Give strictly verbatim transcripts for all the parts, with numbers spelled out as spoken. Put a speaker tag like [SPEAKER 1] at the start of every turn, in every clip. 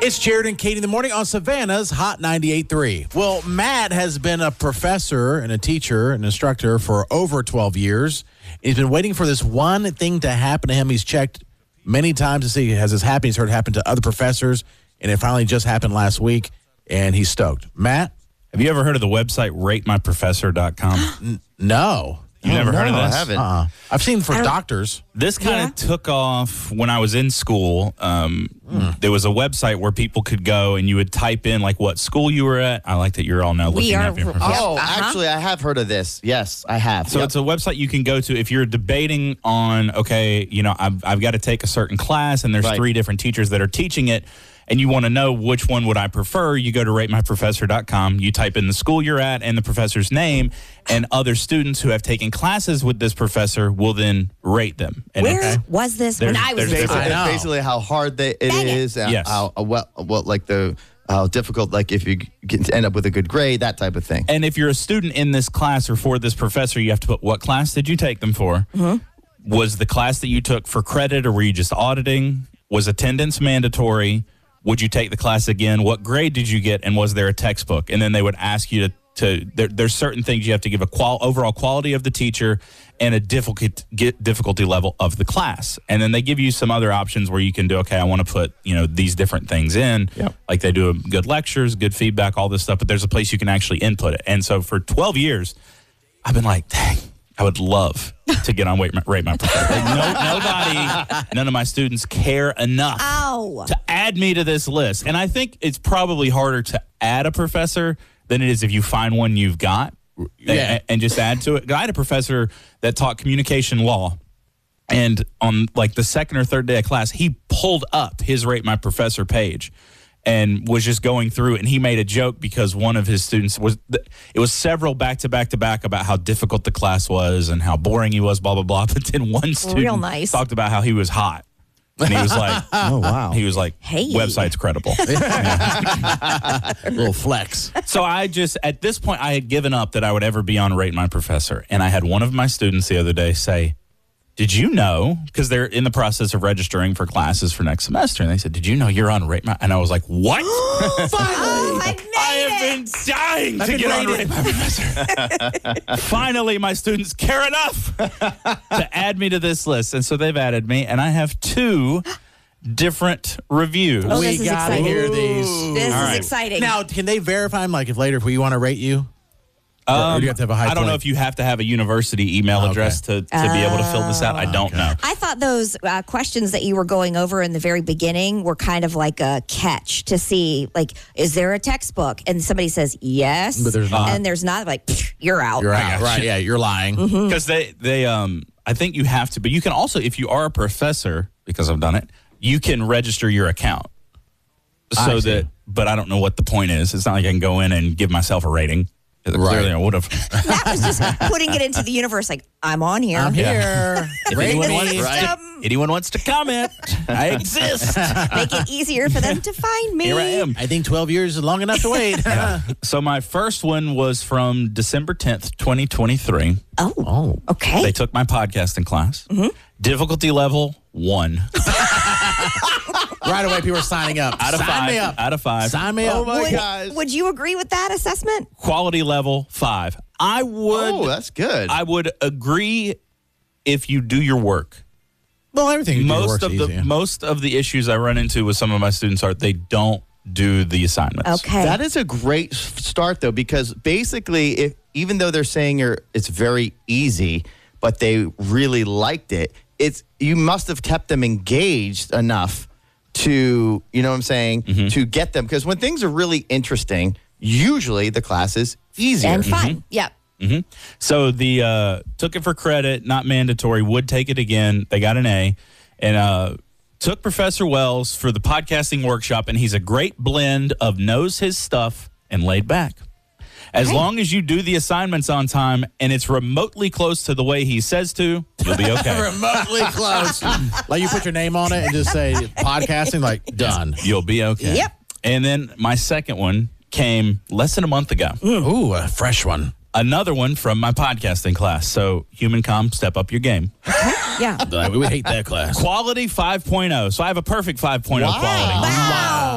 [SPEAKER 1] It's Jared and Katie in the morning on Savannah's Hot ninety-eight point three. Well, Matt has been a professor and a teacher, an instructor for over twelve years. He's been waiting for this one thing to happen to him. He's checked many times to see has this happened. He's heard it happen to other professors, and it finally just happened last week, and he's stoked. Matt?
[SPEAKER 2] Have you ever heard of the website rate my professor dot com?
[SPEAKER 1] N- no.
[SPEAKER 2] You've
[SPEAKER 1] Oh,
[SPEAKER 2] never
[SPEAKER 1] no,
[SPEAKER 2] heard of this?
[SPEAKER 3] I haven't.
[SPEAKER 1] Uh-uh. I've seen for doctors.
[SPEAKER 2] This kind of
[SPEAKER 4] Yeah.
[SPEAKER 2] took off when I was in school. Um, mm. There was a website where people could go and you would type in like what school you were at. I like that you're all now
[SPEAKER 4] We
[SPEAKER 2] looking
[SPEAKER 4] are-
[SPEAKER 2] up your professor.
[SPEAKER 3] Oh,
[SPEAKER 4] Uh-huh.
[SPEAKER 3] actually, I have heard of this. Yes, I have.
[SPEAKER 2] So
[SPEAKER 3] Yep.
[SPEAKER 2] it's a website you can go to if you're debating on, okay, you know, I've, I've got to take a certain class and there's
[SPEAKER 3] Right.
[SPEAKER 2] three different teachers that are teaching it and you want to know which one would I prefer, you go to rate my professor dot com. You type in the school you're at and the professor's name, and other students who have taken classes with this professor will then rate them. And
[SPEAKER 4] Where
[SPEAKER 2] it's-
[SPEAKER 4] was this when
[SPEAKER 2] There's-
[SPEAKER 4] I was
[SPEAKER 2] there's
[SPEAKER 4] in
[SPEAKER 3] basically,
[SPEAKER 1] I
[SPEAKER 4] school?
[SPEAKER 1] know.
[SPEAKER 3] it's basically how hard they, it
[SPEAKER 4] Dang it.
[SPEAKER 3] is. uh,
[SPEAKER 2] Yes.
[SPEAKER 3] How, uh, what, what, like the how difficult, like if you get to end up with a good grade, that type of thing.
[SPEAKER 2] And if you're a student in this class or for this professor, you have to put what class did you take them for?
[SPEAKER 4] Mm-hmm.
[SPEAKER 2] Was the class that you took for credit or were you just auditing? Was attendance mandatory? Would you take the class again? What grade did you get? And was there a textbook? And then they would ask you to, to there, there's certain things you have to give a qual, overall quality of the teacher and a difficult, get difficulty level of the class. And then they give you some other options where you can do, okay, I want to put, you know, these different things in.
[SPEAKER 3] Yep.
[SPEAKER 2] Like they do good lectures, good feedback, all this stuff, but there's a place you can actually input it. And so for twelve years, I've been like, dang, I would love to get on Rate My, rate my Professor. Like no, nobody, none of my students care enough
[SPEAKER 4] Ow.
[SPEAKER 2] to add me to this list. And I think it's probably harder to add a professor than it is if you find one you've got
[SPEAKER 1] Yeah.
[SPEAKER 2] and, and just add to it. I had a professor that taught communication law. And on like the second or third day of class, he pulled up his Rate My Professor page and was just going through it. And he made a joke because one of his students was, it was several back to back to back about how difficult the class was and how boring he was, blah, blah, blah. But then one student
[SPEAKER 4] nice.
[SPEAKER 2] talked about how he was hot. And he was like,
[SPEAKER 3] Oh, wow.
[SPEAKER 2] he was like,
[SPEAKER 4] Hey.
[SPEAKER 2] website's credible.
[SPEAKER 1] A little flex.
[SPEAKER 2] So I just, at this point, I had given up that I would ever be on Rate My Professor. And I had one of my students the other day say, did you know, because they're in the process of registering for classes for next semester, and they said, did you know you're on Rate My, and I was like, what?
[SPEAKER 4] Oh, I made
[SPEAKER 2] I have
[SPEAKER 4] it.
[SPEAKER 2] been dying
[SPEAKER 1] I've
[SPEAKER 2] to
[SPEAKER 1] been
[SPEAKER 2] get on
[SPEAKER 1] rated.
[SPEAKER 2] Rate My Professor. Finally, my students care enough to add me to this list, and so they've added me, and I have two different reviews.
[SPEAKER 4] Oh,
[SPEAKER 1] we
[SPEAKER 4] this is
[SPEAKER 1] gotta
[SPEAKER 4] exciting.
[SPEAKER 1] hear these.
[SPEAKER 4] This
[SPEAKER 2] All
[SPEAKER 4] is
[SPEAKER 2] right.
[SPEAKER 4] exciting.
[SPEAKER 1] Now, can they verify them? Like, if later, if we want to rate you, or, or do you have to have a high
[SPEAKER 2] Um, I don't know
[SPEAKER 1] point?
[SPEAKER 2] if you have to have a university email
[SPEAKER 1] Okay.
[SPEAKER 2] address to, to be able to fill this out. I don't know.
[SPEAKER 4] I thought those uh, questions that you were going over in the very beginning were kind of like a catch to see, like, is there a textbook? And somebody says yes,
[SPEAKER 1] But there's not.
[SPEAKER 4] and there's not. Like, pfft, you're out.
[SPEAKER 1] You're
[SPEAKER 2] I
[SPEAKER 1] out,
[SPEAKER 2] got
[SPEAKER 1] right?
[SPEAKER 2] you.
[SPEAKER 1] Yeah, you're lying.
[SPEAKER 2] Because they, they, um, I think you have to, but you can also, if you are a professor, because I've done it, you can register your account. So
[SPEAKER 1] I see.
[SPEAKER 2] that, but I don't know what the point is. It's not like I can go in and give myself a rating. Clearly, I would have.
[SPEAKER 4] That was just putting it into the universe. Like, I'm on here.
[SPEAKER 1] I'm here.
[SPEAKER 2] If
[SPEAKER 1] Rate
[SPEAKER 2] anyone
[SPEAKER 1] me.
[SPEAKER 2] wants,
[SPEAKER 4] Right.
[SPEAKER 2] to, anyone wants to comment, I exist.
[SPEAKER 4] Make it easier for them to find me.
[SPEAKER 2] Here I am.
[SPEAKER 1] I think twelve years is long enough to wait.
[SPEAKER 2] So my first one was from December tenth, twenty twenty-three.
[SPEAKER 4] Oh,
[SPEAKER 1] Oh.
[SPEAKER 4] okay.
[SPEAKER 2] They took my podcasting class. Difficulty level one.
[SPEAKER 1] Right away, people are signing up.
[SPEAKER 2] Out of
[SPEAKER 1] Sign
[SPEAKER 2] five.
[SPEAKER 1] me up.
[SPEAKER 2] Out of five.
[SPEAKER 1] Sign me up.
[SPEAKER 3] Oh, my
[SPEAKER 4] would,
[SPEAKER 3] gosh.
[SPEAKER 4] would you agree with that assessment?
[SPEAKER 2] Quality level five. I would.
[SPEAKER 3] Oh, that's good.
[SPEAKER 2] I would agree if you do your work.
[SPEAKER 1] Well, everything you do
[SPEAKER 2] Most
[SPEAKER 1] works
[SPEAKER 2] of
[SPEAKER 1] easy.
[SPEAKER 2] the most of the issues I run into with some of my students are they don't do the assignments.
[SPEAKER 4] Okay.
[SPEAKER 3] That is a great s- start, though, because basically, if even though they're saying you're, it's very easy, but they really liked it, it's you must have kept them engaged enough to, you know what I'm saying,
[SPEAKER 2] Mm-hmm.
[SPEAKER 3] to get them. Because when things are really interesting, usually the class is easier.
[SPEAKER 4] and fun. Yep.
[SPEAKER 2] So the uh, took it for credit, not mandatory. Would take it again. They got an A, and uh, took Professor Wells for the podcasting workshop, and he's a great blend of knows his stuff and laid back. As long as you do the assignments on time and it's remotely close to the way he says to, you'll be okay.
[SPEAKER 1] Remotely close. Like you put your name on it and just say podcasting, like done.
[SPEAKER 2] You'll be okay.
[SPEAKER 4] Yep.
[SPEAKER 2] And then my second one came less than a month ago.
[SPEAKER 1] Ooh, a fresh one.
[SPEAKER 2] Another one from my podcasting class. So, HumanCom, step up your game.
[SPEAKER 4] Yeah.
[SPEAKER 1] Like, we would hate that class.
[SPEAKER 2] Quality five point oh. So I have a perfect five point oh
[SPEAKER 3] Wow.
[SPEAKER 2] quality.
[SPEAKER 4] Wow.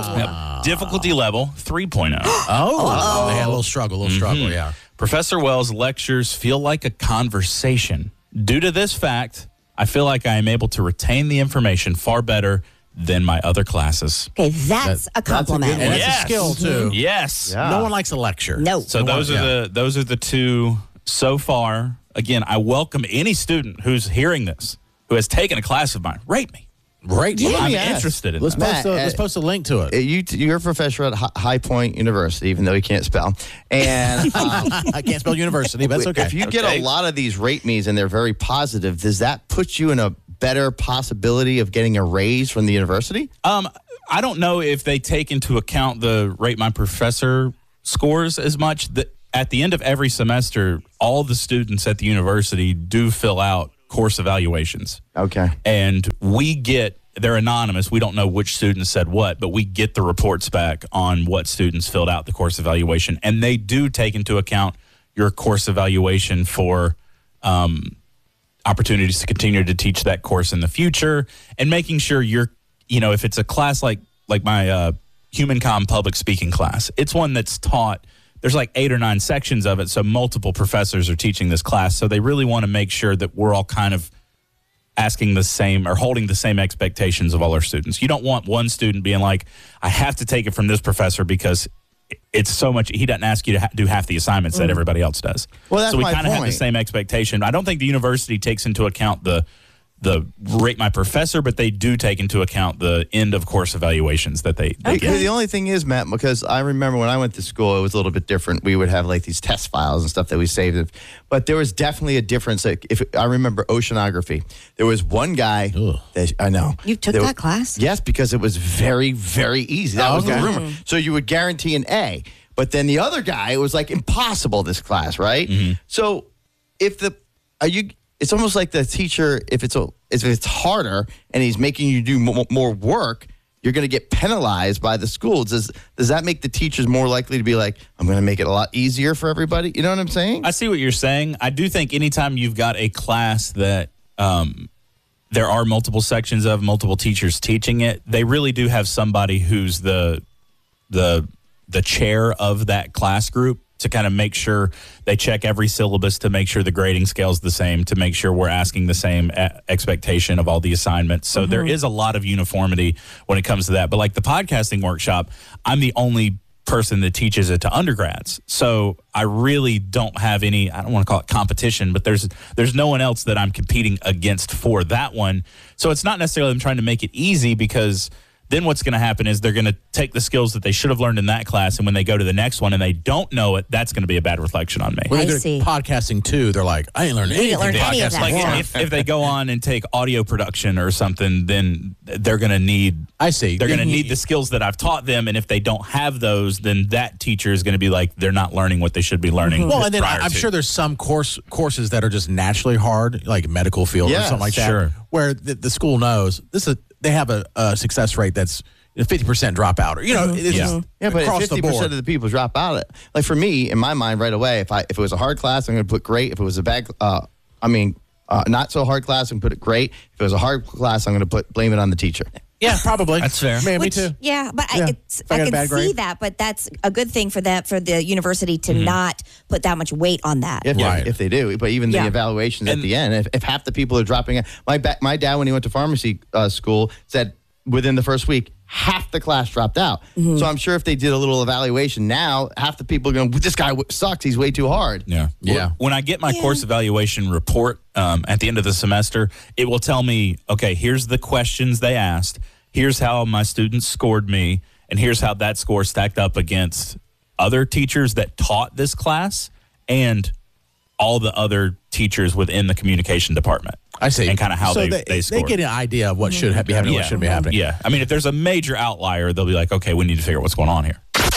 [SPEAKER 4] Oh.
[SPEAKER 2] Yep. Difficulty level three point oh.
[SPEAKER 1] Oh, they had a little struggle, a little struggle, yeah.
[SPEAKER 2] Professor Wells' lectures feel like a conversation. Due to this fact, I feel like I am able to retain the information far better than my other classes.
[SPEAKER 4] Okay, that's
[SPEAKER 1] That-
[SPEAKER 4] a compliment.
[SPEAKER 1] And that's
[SPEAKER 2] Yes.
[SPEAKER 1] a skill, too.
[SPEAKER 2] Yes.
[SPEAKER 3] Yeah.
[SPEAKER 1] No one likes a lecture.
[SPEAKER 4] No.
[SPEAKER 2] So
[SPEAKER 1] No one-
[SPEAKER 2] those are
[SPEAKER 1] yeah.
[SPEAKER 2] the those are the two so far. Again, I welcome any student who's hearing this, who has taken a class of mine. Rate me.
[SPEAKER 1] Right.
[SPEAKER 3] Yeah.
[SPEAKER 2] I'm
[SPEAKER 3] Yes.
[SPEAKER 2] interested in
[SPEAKER 1] Let's
[SPEAKER 2] that.
[SPEAKER 1] post, a,
[SPEAKER 3] Matt,
[SPEAKER 1] let's
[SPEAKER 3] uh,
[SPEAKER 1] post a link to it.
[SPEAKER 3] Uh, You, you're a professor at Hi- High Point University, even though you can't spell. And um,
[SPEAKER 1] I can't spell university, but it's okay.
[SPEAKER 3] if you get
[SPEAKER 2] Okay.
[SPEAKER 3] a lot of these rate me's and they're very positive, does that put you in a better possibility of getting a raise from the university?
[SPEAKER 2] Um, I don't know if they take into account the rate my professor scores as much. The, at the end of every semester, all the students at the university do fill out course evaluations.
[SPEAKER 3] Okay.
[SPEAKER 2] And we get, they're anonymous. We don't know which students said what, but we get the reports back on what students filled out the course evaluation. And they do take into account your course evaluation for um, opportunities to continue to teach that course in the future, and making sure you're, you know, if it's a class like like my uh, Human Comm public speaking class, it's one that's taught. There's like eight or nine sections of it, so multiple professors are teaching this class. So they really want to make sure that we're all kind of asking the same or holding the same expectations of all our students. You don't want one student being like, I have to take it from this professor because it's so much. He doesn't ask you to ha- do half the assignments that everybody else does.
[SPEAKER 3] Well, that's
[SPEAKER 2] so we
[SPEAKER 3] my
[SPEAKER 2] kind of have the
[SPEAKER 3] point.
[SPEAKER 2] same expectation. I don't think the university takes into account the the rate my professor, but they do take into account the end of course evaluations that they, they
[SPEAKER 3] The-
[SPEAKER 2] get.
[SPEAKER 3] The only thing is, Matt, because I remember when I went to school, it was a little bit different. We would have like these test files and stuff that we saved. But there was definitely a difference. Like if I remember oceanography, there was one guy
[SPEAKER 1] Ugh.
[SPEAKER 3] that I know.
[SPEAKER 4] You took
[SPEAKER 3] There-
[SPEAKER 4] that class?
[SPEAKER 3] Yes, because it was very, very easy. That
[SPEAKER 1] Oh,
[SPEAKER 3] was
[SPEAKER 1] okay.
[SPEAKER 3] the rumor. So you would guarantee an A. But then the other guy, it was like impossible, this class, right? So if the, are you, it's almost like the teacher, if it's a, if it's harder and he's making you do more, more work, you're going to get penalized by the school. Does does that make the teachers more likely to be like, I'm going to make it a lot easier for everybody? You know what I'm saying?
[SPEAKER 2] I see what you're saying. I do think anytime you've got a class that um, there are multiple sections of, multiple teachers teaching it, they really do have somebody who's the the the chair of that class group to kind of make sure they check every syllabus, to make sure the grading scale is the same, to make sure we're asking the same e- expectation of all the assignments. So there is a lot of uniformity when it comes to that. But like the podcasting workshop, I'm the only person that teaches it to undergrads. So I really don't have any, I don't want to call it competition, but there's there's no one else that I'm competing against for that one. So it's not necessarily I'm trying to make it easy, because then what's going to happen is they're going to take the skills that they should have learned in that class, and when they go to the next one and they don't know it, that's going to be a bad reflection on me.
[SPEAKER 1] When
[SPEAKER 4] I
[SPEAKER 1] they go
[SPEAKER 4] see.
[SPEAKER 1] to podcasting too, they're like, I ain't learned anything.
[SPEAKER 4] learn
[SPEAKER 1] from
[SPEAKER 4] any of
[SPEAKER 1] podcasting.
[SPEAKER 4] that.
[SPEAKER 2] Like
[SPEAKER 4] Yeah.
[SPEAKER 2] if, if they go on and take audio production or something, then they're going to need
[SPEAKER 1] I see.
[SPEAKER 2] they're going to
[SPEAKER 1] You-
[SPEAKER 2] need the skills that I've taught them, and if they don't have those, then that teacher is going to be like, they're not learning what they should be learning.
[SPEAKER 1] Well, and then
[SPEAKER 2] prior
[SPEAKER 1] I- I'm
[SPEAKER 2] to.
[SPEAKER 1] sure there's some course courses that are just naturally hard, like medical field or
[SPEAKER 3] Yes,
[SPEAKER 1] something like that,
[SPEAKER 2] sure.
[SPEAKER 1] where the, the school knows this is they have a, a success rate that's fifty percent dropout, or you know, it's
[SPEAKER 2] Yeah.
[SPEAKER 1] just
[SPEAKER 3] Yeah, but
[SPEAKER 1] across
[SPEAKER 3] fifty
[SPEAKER 1] the
[SPEAKER 3] percent
[SPEAKER 1] board.
[SPEAKER 3] of the people drop out. Like for me, in my mind, right away, if I if it was a hard class, I'm going to put great. If it was a bad, uh, I mean, uh, not so hard class, I'm going to put it great. If it was a hard class, I'm going to put blame it on the teacher.
[SPEAKER 1] Yeah, probably.
[SPEAKER 2] That's fair.
[SPEAKER 1] Man,
[SPEAKER 4] Which-
[SPEAKER 1] me too.
[SPEAKER 4] Yeah, but
[SPEAKER 1] Yeah.
[SPEAKER 4] I, it's,
[SPEAKER 1] If I
[SPEAKER 4] I
[SPEAKER 1] got a
[SPEAKER 4] can
[SPEAKER 1] bad
[SPEAKER 4] see
[SPEAKER 1] grade.
[SPEAKER 4] that. But that's a good thing for that for the university to
[SPEAKER 2] Mm-hmm.
[SPEAKER 4] not put that much weight on that.
[SPEAKER 3] If,
[SPEAKER 1] Right.
[SPEAKER 3] if they do, but even
[SPEAKER 4] Yeah.
[SPEAKER 3] the evaluations at
[SPEAKER 2] And-
[SPEAKER 3] the end, if, if half the people are dropping out, my ba- my dad when he went to pharmacy uh, school said within the first week half the class dropped out.
[SPEAKER 4] Mm-hmm.
[SPEAKER 3] So I'm sure if they did a little evaluation now, half the people are going, this guy w- sucks. He's way too hard.
[SPEAKER 2] Yeah.
[SPEAKER 1] Yeah.
[SPEAKER 2] When I get my
[SPEAKER 4] Yeah.
[SPEAKER 2] course evaluation report um, at the end of the semester, it will tell me, okay, here's the questions they asked, here's how my students scored me, and here's how that score stacked up against other teachers that taught this class and all the other teachers within the communication department.
[SPEAKER 1] I see.
[SPEAKER 2] And kind of how
[SPEAKER 1] so
[SPEAKER 2] they,
[SPEAKER 1] they,
[SPEAKER 2] they scored.
[SPEAKER 1] get an idea of what should ha- be happening, what shouldn't be happening.
[SPEAKER 2] Yeah. I mean, if there's a major outlier, they'll be like, okay, we need to figure out what's going on here.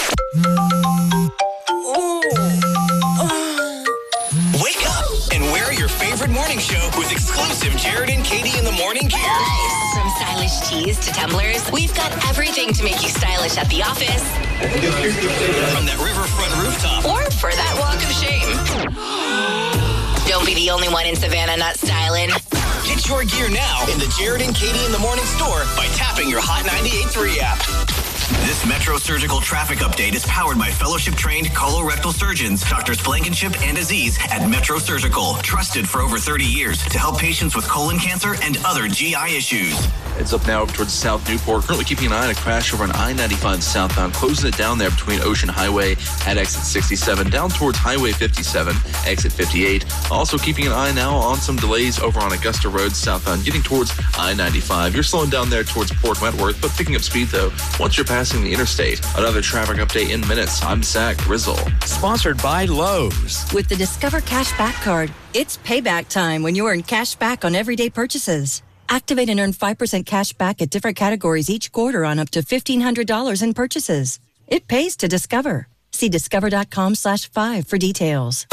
[SPEAKER 5] Wake up and wear your favorite morning show with exclusive Jared and Katie in the morning gear.
[SPEAKER 6] Nice. From stylish tees to tumblers, we've got everything to make you stylish at the office
[SPEAKER 5] From that riverfront rooftop.
[SPEAKER 6] or for that walk of shame. Don't be the only one in Savannah not styling.
[SPEAKER 5] Get your gear now in the Jared and Katie in the morning store by tapping your Hot ninety-eight point three app. This Metro Surgical traffic update is powered by fellowship-trained colorectal surgeons, Doctors Blankenship and Aziz at Metro Surgical, trusted for over thirty years to help patients with colon cancer and other G I issues.
[SPEAKER 7] It's up now towards South Newport. Currently keeping an eye on a crash over on I ninety-five southbound, closing it down there between Ocean Highway at exit sixty-seven, down towards Highway fifty-seven, exit fifty-eight. Also keeping an eye now on some delays over on Augusta Road southbound, getting towards I ninety-five. You're slowing down there towards Port Wentworth, but picking up speed though once you're passing the interstate. Another traffic update in minutes. I'm Zach Grizzle.
[SPEAKER 8] Sponsored by Lowe's.
[SPEAKER 9] With the Discover Cash Back card, it's payback time when you earn cash back on everyday purchases. Activate and earn five percent cash back at different categories each quarter on up to fifteen hundred dollars in purchases. It pays to Discover. See discover.com slash five for details.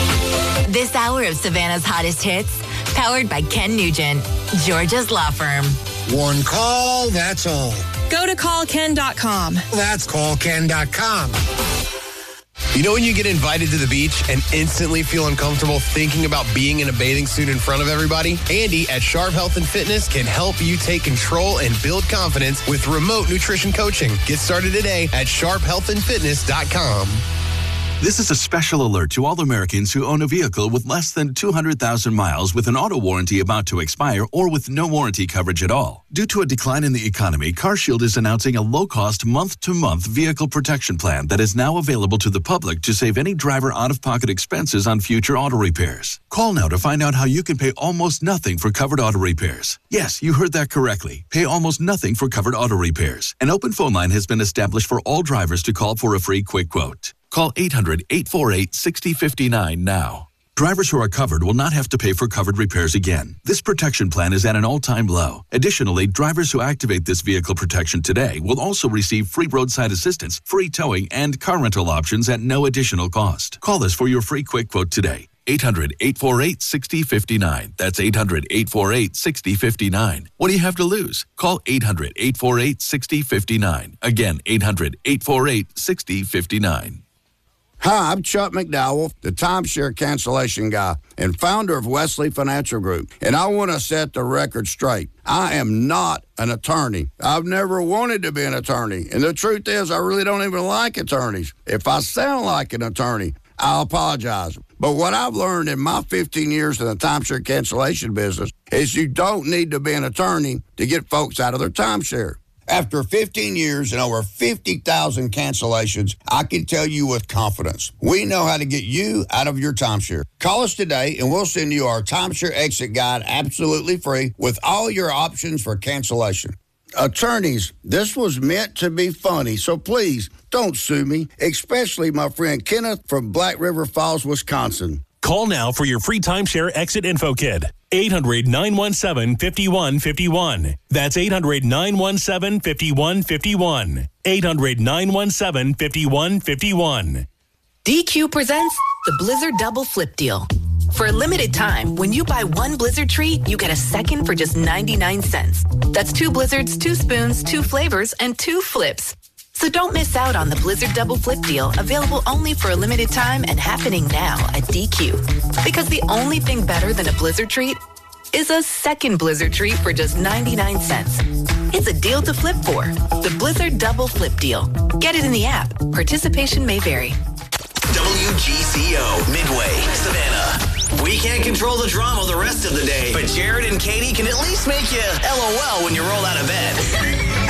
[SPEAKER 6] This hour of Savannah's hottest hits, powered by Ken Nugent, Georgia's law firm.
[SPEAKER 10] One call, that's all.
[SPEAKER 11] Go to call ken dot com.
[SPEAKER 10] That's call ken dot com.
[SPEAKER 12] You know when you get invited to the beach and instantly feel uncomfortable thinking about being in a bathing suit in front of everybody? Andy at Sharp Health and Fitness can help you take control and build confidence with remote nutrition coaching. Get started today at sharp health and fitness dot com.
[SPEAKER 13] This is a special alert to all Americans who own a vehicle with less than two hundred thousand miles with an auto warranty about to expire or with no warranty coverage at all. Due to a decline in the economy, CarShield is announcing a low-cost month-to-month vehicle protection plan that is now available to the public to save any driver out-of-pocket expenses on future auto repairs. Call now to find out how you can pay almost nothing for covered auto repairs. Yes, you heard that correctly. Pay almost nothing for covered auto repairs. An open phone line has been established for all drivers to call for a free quick quote. Call eight hundred, eight four eight, six zero five nine now. Drivers who are covered will not have to pay for covered repairs again. This protection plan is at an all-time low. Additionally, drivers who activate this vehicle protection today will also receive free roadside assistance, free towing, and car rental options at no additional cost. Call us for your free quick quote today. eight hundred, eight four eight, six zero five nine. That's eight hundred, eight four eight, six zero five nine. What do you have to lose? Call eight hundred, eight four eight, six zero five nine. Again, eight hundred, eight four eight, six zero five nine.
[SPEAKER 14] Hi, I'm Chuck McDowell, the timeshare cancellation guy and founder of Wesley Financial Group. And I want to set the record straight. I am not an attorney. I've never wanted to be an attorney. And the truth is, I really don't even like attorneys. If I sound like an attorney, I'll apologize. But what I've learned in my fifteen years in the timeshare cancellation business is you don't need to be an attorney to get folks out of their timeshare. After fifteen years and over fifty thousand cancellations, I can tell you with confidence, we know how to get you out of your timeshare. Call us today and we'll send you our timeshare exit guide absolutely free with all your options for cancellation. Attorneys, this was meant to be funny, so please don't sue me, especially my friend Kenneth from Black River Falls, Wisconsin.
[SPEAKER 15] Call now for your free timeshare exit info kit. eight hundred, nine one seven, five one five one. That's eight hundred, nine one seven, five one five one. eight hundred, nine one seven, five one five one.
[SPEAKER 16] D Q presents the Blizzard Double Flip Deal. For a limited time, when you buy one Blizzard treat, you get a second for just ninety-nine cents. That's two Blizzards, two spoons, two flavors, and two flips. So don't miss out on the Blizzard Double Flip Deal, available only for a limited time and happening now at D Q. Because the only thing better than a Blizzard treat is a second Blizzard treat for just ninety-nine cents. It's a deal to flip for. The Blizzard Double Flip Deal. Get it in the app. Participation may vary.
[SPEAKER 5] W G C O, Midway, Savannah. We can't control the drama the rest of the day, but Jared and Katie can at least make you LOL when you roll out of bed.